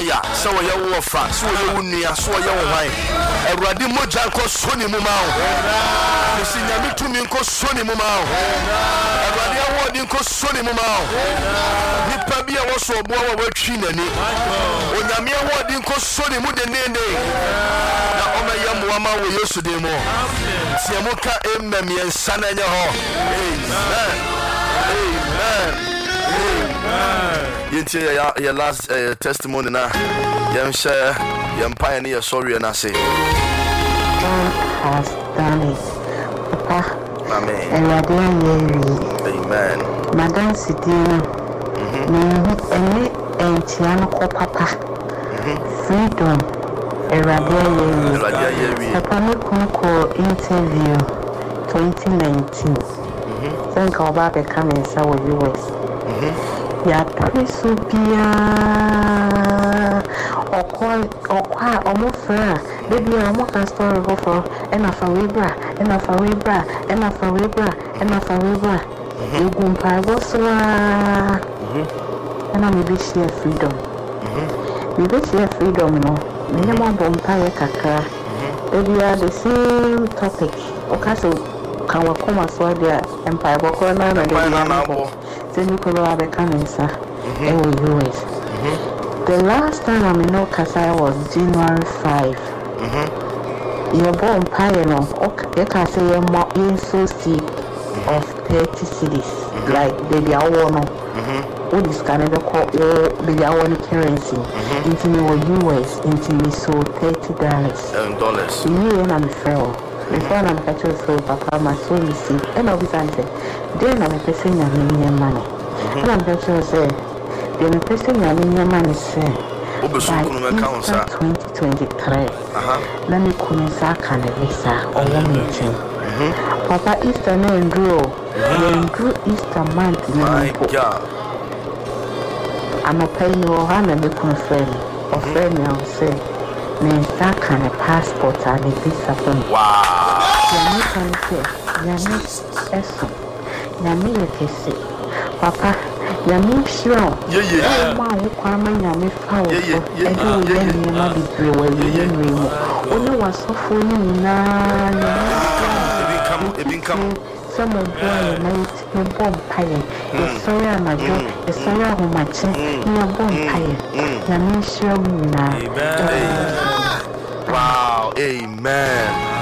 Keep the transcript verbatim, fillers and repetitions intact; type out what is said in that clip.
lawyer, so you were fat, so you wouldn't, so you wine. A radi moja ko soni mumao. You see, Yami to me ko soni mumao. A radi award ko soni mumao. Nipabia was so boa we chinani. When Yami award ko soni mudenende. Na oma yamuama we used to demo. Siamuka ememi and sananya ho. Amen. Amen. Yinti ya ya last uh, testimony na yam share yam pioneer sorry and I say God has done it. Papa. Amen. Amen. Madam Sidina. Mhm. Ene entiano ko papa. Freedom. Eradia yeri. Papa me ko interview twenty nineteen. Mhm. Thank God Baba come in sa with U S. Mhm. Ya presubia okwa okwa omofra baby amoka story go for ena fa webra ena fa webra ena fa webra ena fa webra egum pa go so mhm ena me be share freedom mhm me be share freedom no me mo bompa ye kakra baby are the same topic okaso kan wa koma so dia empire go corner na dey then you could have a cancer in the U S. The last time I'm in Okasa was January fifth. Mm-hmm. You're born pioneer. Okay, you can say you're more in so steep of thirty cities. Mm-hmm. Like baby, I want to. What is Canada called? Baby, I want currency. Into your U S, into me so thirty dollars. Um, dollars. You and I'm fair. Before I'm catching so papa, my soul receive. And I'll be saying, then I'm pressing your million money. And I'm catching say, then I'm pressing your million money, say, by Easter twenty twenty-three. Let me come in Saka and Visa or one meeting. Papa Easter name drew, then drew Easter month. My God. I'm a paying your hand and you confirm. Or friend, I'll say. That kind of passport and a visa from wow. Yami can say, Yami Esso, Yami Lekesi, Papa, Yami Shiro, yeah, my Kwama Yami Power, and you will never be brave when you know. Only was so full now. It become some of the night in bomb pie. The sorry, my job, the sorry, how much in a bomb pie. Yami Shiro now. Wow, amen.